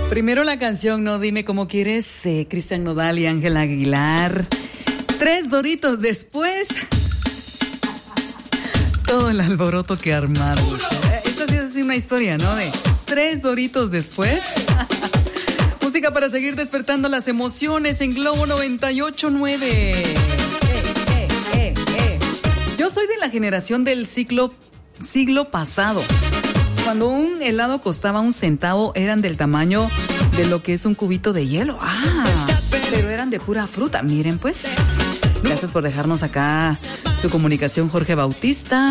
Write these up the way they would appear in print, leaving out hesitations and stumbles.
Primero la canción, no dime cómo quieres, Cristian Nodal y Ángel Aguilar. 3 doritos después, todo el alboroto que armaron. Esta sí es así una historia, ¿no? De 3 doritos después. Música para seguir despertando las emociones en Globo 98.9. Yo soy de la generación del siglo pasado. Cuando un helado costaba 1 centavo, eran del tamaño de lo que es un cubito de hielo. Pero eran de pura fruta. Miren, pues. Gracias por dejarnos acá su comunicación, Jorge Bautista.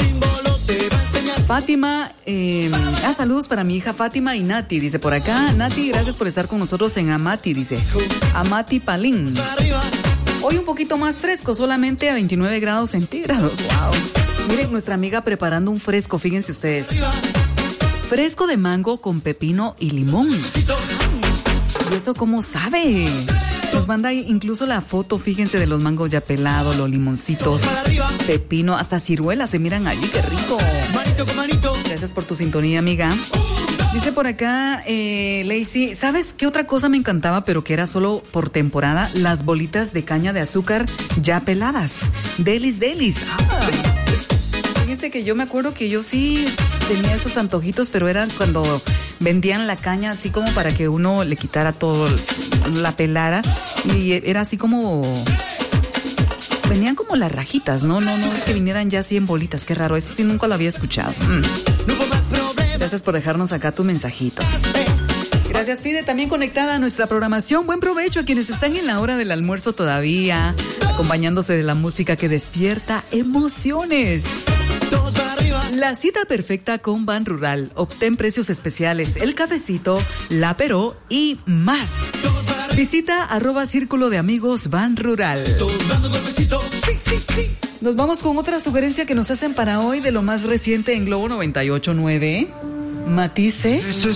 Fátima, saludos para mi hija Fátima y Nati, dice por acá. Nati, gracias por estar con nosotros en Amati, dice. Amati Palín. Hoy un poquito más fresco, solamente a 29 grados centígrados. Wow. Miren, nuestra amiga preparando un fresco, fíjense ustedes. Fresco de mango con pepino y limón. ¿Y eso cómo sabe? Nos manda incluso la foto, fíjense, de los mangos ya pelados, los limoncitos, pepino, hasta ciruelas se miran allí, qué rico. Gracias por tu sintonía, amiga. Dice por acá, Lacey, ¿sabes qué otra cosa me encantaba, pero que era solo por temporada? Las bolitas de caña de azúcar ya peladas. Delis. Fíjense que yo me acuerdo que yo sí tenía esos antojitos, pero eran cuando vendían la caña así como para que uno le quitara todo, la pelara, y era así como... Venían como las rajitas, no es que vinieran ya así en bolitas, qué raro, eso sí nunca lo había escuchado. Gracias por dejarnos acá tu mensajito. Gracias, Fide, también conectada a nuestra programación. Buen provecho a quienes están en la hora del almuerzo todavía, acompañándose de la música que despierta emociones. La cita perfecta con Ban Rural. Obtén precios especiales, el cafecito, la Peró y más. Visita @Círculo de Amigos Ban Rural. Nos vamos con otra sugerencia que nos hacen para hoy de lo más reciente en Globo 98.9. Matisse.